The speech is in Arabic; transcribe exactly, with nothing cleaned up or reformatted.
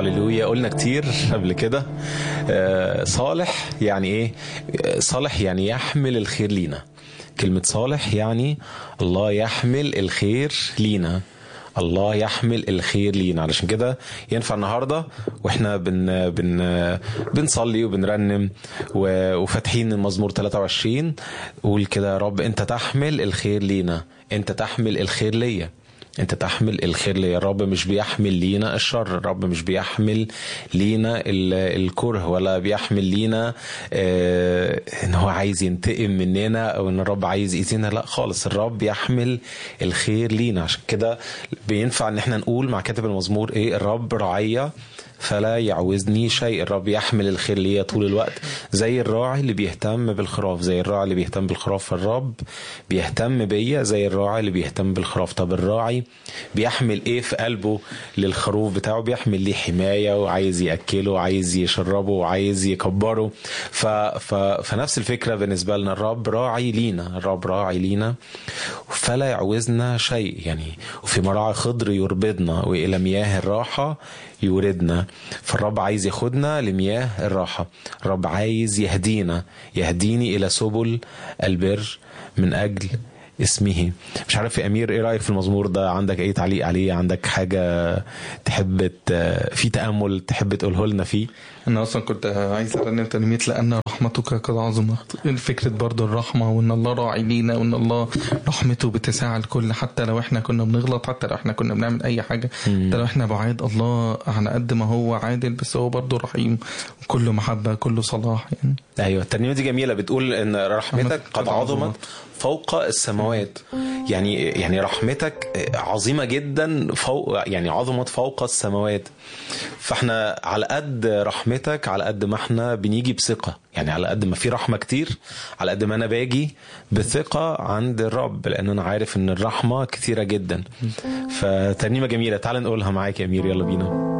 هللويا. قلنا كتير قبل كده صالح يعني ايه؟ صالح يعني يحمل الخير لينا. كلمة صالح يعني الله يحمل الخير لينا، الله يحمل الخير لينا. علشان كده ينفع النهارده واحنا بن بن بنصلي وبنرنم وفاتحين المزمور ثلاثة وعشرين قول كده: يا رب انت تحمل الخير لينا، انت تحمل الخير ليا، انت تحمل الخير ليا. الرب مش بيحمل لينا الشر، الرب مش بيحمل لينا الكره ولا بيحمل لينا اه ان هو عايز ينتقم مننا او ان الرب عايز يأذينا، لا خالص، الرب يحمل الخير لينا. عشان كده بينفع ان احنا نقول مع كاتب المزمور ايه؟ الرب رعية فلا يعوزني شيء. الرب يحمل الخير ليا طول الوقت، زي الراعي اللي بيهتم بالخراف، زي الراعي اللي بيهتم بالخراف. فالرب بيهتم بيا زي الراعي اللي بيهتم بالخراف. طب الراعي بيحمل ايه في قلبه للخروف بتاعه؟ بيحمل ليه حماية وعايز يأكله وعايز يشربه وعايز يكبره. ف... ف... فنفس الفكرة بالنسبة لنا، الرب راعي لينا، الرب راعي لينا فلا يعوزنا شيء. يعني وفي مراعي خضر يربضنا وإلى مياه الراحة يوردنا. فالرب عايز ياخدنا لمياه الراحة، الرب عايز يهدينا، يهديني إلى سبل البر من أجل اسمه. مش عارف يا أمير ايه رأيك في المزمور ده؟ عندك اي تعليق عليه؟ عندك حاجة تحب في تأمل تحب تقوله لنا فيه؟ انا اصلا كنت عايز ارنم ترنيمه لان رحمتك قد عظمت. فكره برضو الرحمه، وان الله راعي لينا، وان الله رحمته بتسع الكل، حتى لو احنا كنا بنغلط، حتى لو احنا كنا بنعمل اي حاجه، حتى لو احنا بعيد، الله على قد ما هو عادل بس هو برضو رحيم وكله محبه كله صلاح يعني. ايوه الترنيمه دي جميله، بتقول ان رحمتك قد عظمت فوق السماوات. يعني يعني رحمتك عظيمه جدا فوق، يعني عظمت فوق السماوات. فاحنا على قد رحمتك على قد ما احنا بنيجي بثقه، يعني على قد ما في رحمه كتير على قد ما انا باجي بثقه عند الرب، لان انا عارف ان الرحمه كتيره جدا. فترنيمه جميله، تعال نقولها معاك يا امير، يلا بينا.